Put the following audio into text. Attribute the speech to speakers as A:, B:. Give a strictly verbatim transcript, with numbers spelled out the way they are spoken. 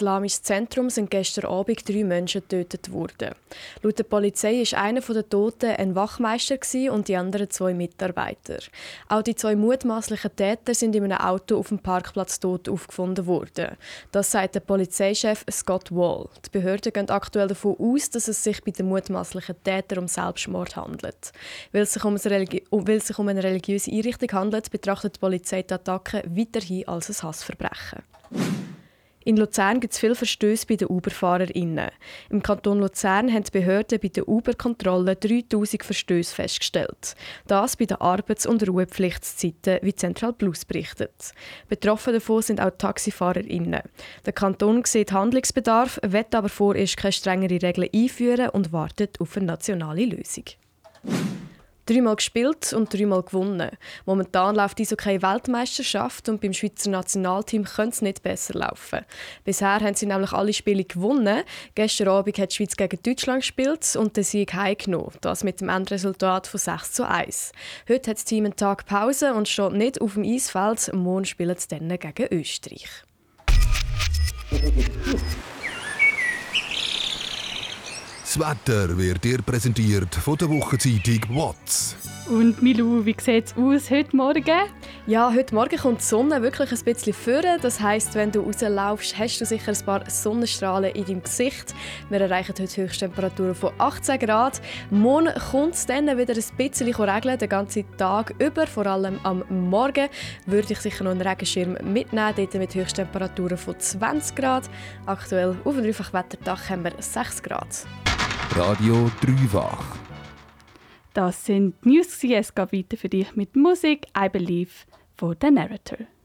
A: islamisches Zentrum sind gestern Abend drei Menschen getötet worden. Laut der Polizei ist einer der Toten ein Wachmeister und die anderen zwei Mitarbeiter. Auch die zwei mutmaßlichen Täter sind in einem Auto auf dem Parkplatz tot aufgefunden worden. Das sagt der Polizeichef Scott Wall. Die Behörden gehen aktuell davon aus, dass es sich bei den mutmaßlichen Tätern um Selbstmord handelt. Weil es sich um eine, Religi- weil es sich um eine religiöse Einrichtung handelt, betrachtet die Polizei die Attacke weiterhin als ein Hassverbrechen. In Luzern gibt es viele Verstöße bei den Uber-FahrerInnen. Im Kanton Luzern haben die Behörden bei der Uber-Kontrolle dreitausend Verstöße festgestellt. Das bei den Arbeits- und Ruhepflichtszeiten, wie Central Plus berichtet. Betroffen davon sind auch TaxifahrerInnen. Der Kanton sieht Handlungsbedarf, will aber vorerst keine strengere Regeln einführen und wartet auf eine nationale Lösung. Dreimal gespielt und dreimal gewonnen. Momentan läuft die Eishockey-Weltmeisterschaft und beim Schweizer Nationalteam könnte es nicht besser laufen. Bisher haben sie nämlich alle Spiele gewonnen. Gestern Abend hat die Schweiz gegen Deutschland gespielt und den Sieg heimgenommen. Das mit dem Endresultat von sechs zu eins. Heute hat das Team einen Tag Pause und steht nicht auf dem Eisfeld. Morgen spielen sie dann gegen Österreich.
B: Das Wetter wird dir präsentiert von der Wochenzeitung W A Z.
C: Und Milou, wie sieht es aus heute Morgen?
A: Ja, heute Morgen kommt die Sonne wirklich ein bisschen vorne. Das heisst, wenn du rauslaufst, hast du sicher ein paar Sonnenstrahlen in deinem Gesicht. Wir erreichen heute Höchsttemperaturen von achtzehn Grad. Morgen kommt es dann wieder ein bisschen regnen, den ganzen Tag über. Vor allem am Morgen würde ich sicher noch einen Regenschirm mitnehmen, dort mit Höchsttemperaturen von zwanzig Grad. Aktuell auf dem Dreifachwetterdach haben wir sechs Grad.
B: Radio Dreifach.
C: Das sind die News. Es geht weiter für dich mit Musik «I Believe» von «The Narrator».